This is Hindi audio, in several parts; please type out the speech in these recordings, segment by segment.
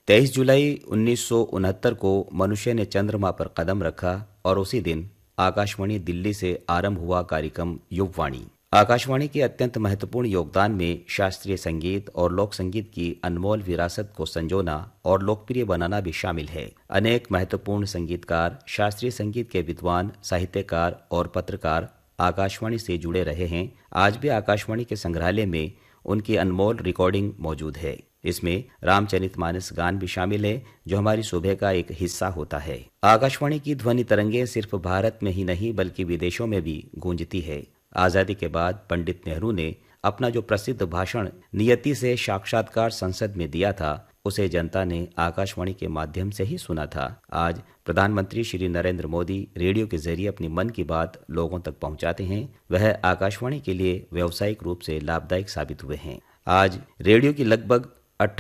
23 जुलाई 1969 को मनुष्य ने चंद्रमा पर कदम रखा और उसी दिन आकाशवाणी दिल्ली से आरंभ हुआ कार्यक्रम युगवाणी। आकाशवाणी के अत्यंत महत्वपूर्ण योगदान में शास्त्रीय संगीत और लोक संगीत की अनमोल विरासत को संजोना और लोकप्रिय बनाना भी शामिल है। अनेक महत्वपूर्ण संगीतकार, शास्त्रीय संगीत के विद्वान, साहित्यकार और पत्रकार आकाशवाणी से जुड़े रहे हैं। आज भी आकाशवाणी के संग्रहालय में उनकी अनमोल रिकॉर्डिंग मौजूद है। इसमें रामचरितमानस गान भी शामिल है, जो हमारी सुबह का एक हिस्सा होता है। आकाशवाणी की ध्वनि तरंगें सिर्फ भारत में ही नहीं बल्कि विदेशों में भी गूंजती है। आजादी के बाद पंडित नेहरू ने अपना जो प्रसिद्ध भाषण नियति से साक्षात्कार संसद में दिया था, उसे जनता ने आकाशवाणी के माध्यम से ही सुना था। आज प्रधानमंत्री श्री नरेंद्र मोदी रेडियो के जरिए अपनी मन की बात लोगों तक पहुंचाते हैं। वह आकाशवाणी के लिए व्यावसायिक रूप से लाभदायक साबित हुए हैं। आज रेडियो की लगभग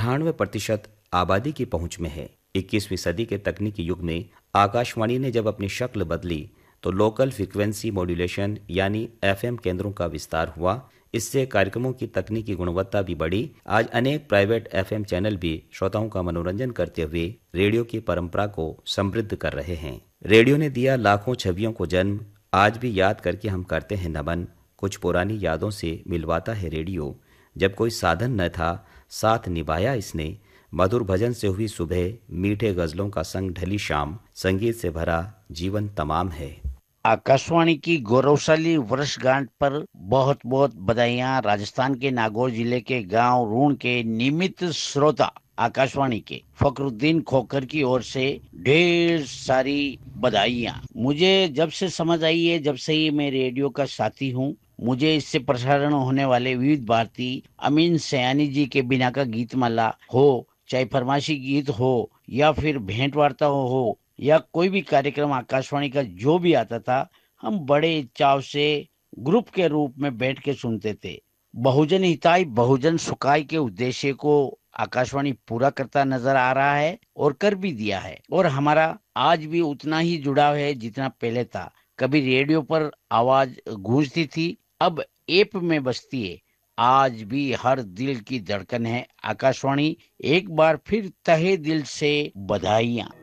98% आबादी की पहुंच में है। 21वीं सदी के तकनीकी युग में आकाशवाणी ने जब अपनी शक्ल बदली तो लोकल फ्रीक्वेंसी मॉड्यूलेशन यानी एफएम केंद्रों का विस्तार हुआ। इससे कार्यक्रमों की तकनीकी गुणवत्ता भी बढ़ी। आज अनेक प्राइवेट एफएम चैनल भी श्रोताओं का मनोरंजन करते हुए रेडियो की परंपरा को समृद्ध कर रहे हैं। रेडियो ने दिया लाखों छवियों को जन्म। आज भी याद करके हम करते हैं नमन। कुछ पुरानी यादों से मिलवाता है रेडियो। जब कोई साधन न था, साथ निभाया इसने। मधुर भजन से हुई सुबह, मीठे गजलों का संग ढली शाम, संगीत से भरा जीवन तमाम है। आकाशवाणी की गौरवशाली वर्षगांठ पर बहुत बहुत बधाइयां। राजस्थान के नागौर जिले के गांव रूण के नियमित श्रोता आकाशवाणी के फखरुद्दीन खोखर की ओर से ढेर सारी बधाइयां। मुझे जब से समझ आई है, जब से ही मैं रेडियो का साथी हूँ, मुझे इससे प्रसारण होने वाले विविध भारती, अमीन सयानी जी के बिना का गीतमाला हो, चाहे फरमाइशी गीत हो या फिर भेंट वार्ता हो या कोई भी कार्यक्रम आकाशवाणी का जो भी आता था, हम बड़े चाव से ग्रुप के रूप में बैठ के सुनते थे। बहुजन हिताय बहुजन सुखाय के उद्देश्य को आकाशवाणी पूरा करता नजर आ रहा है और कर भी दिया है। और हमारा आज भी उतना ही जुड़ाव है जितना पहले था। कभी रेडियो पर आवाज गूंजती थी, अब ऐप में बजती है। आज भी हर दिल की धड़कन है आकाशवाणी। एक बार फिर तहे दिल से बधाइयां।